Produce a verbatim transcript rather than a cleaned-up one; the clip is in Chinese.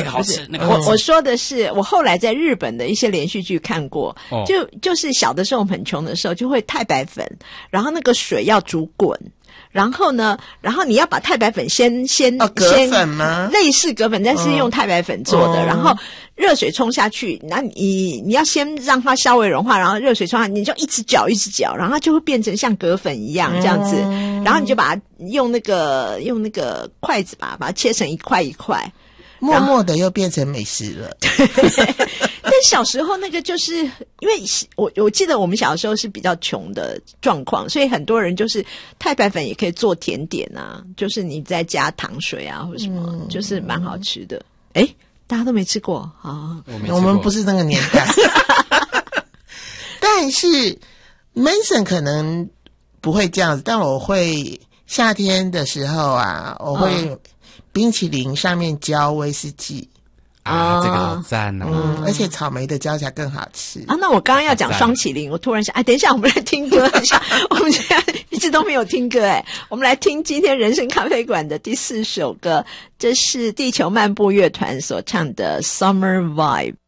个好吃，那个我我说的是我后来在日本的一些连续剧看过， 哦、 就就是小的时候我们很穷的时候，就会太白粉，然后那个水要煮滚。然后呢，然后你要把太白粉先先哦，葛粉吗？ 类似葛粉，但是用太白粉做的。 嗯、 然后热水冲下去，那你你要先让它稍微融化，然后热水冲下去，你就一直搅一直搅，然后它就会变成像葛粉一样这样子。嗯、然后你就把它用那个用那个筷子吧，把它切成一块一块。 默默的又变成美食了。 但小时候那个就是因为我我记得我们小时候是比较穷的状况，所以很多人就是太白粉也可以做甜点啊，就是你再加糖水啊或者什么，嗯、就是蛮好吃的。诶，大家都没吃过啊？ 我没吃过， 我们不是那个年代。但是 Manson 可能不会这样子，但我会夏天的时候啊，我会、嗯。冰淇淋上面浇威士忌啊，这个好赞哦！ 嗯，而且草莓的浇起来更好吃啊。那我刚刚要讲双麒麟，我突然想，哎，等一下，我们来听歌一下。我们现在一直都没有听歌，哎，我们来听今天人生咖啡馆的第四首歌，这是地球漫步乐团所唱的《Summer Vibe》。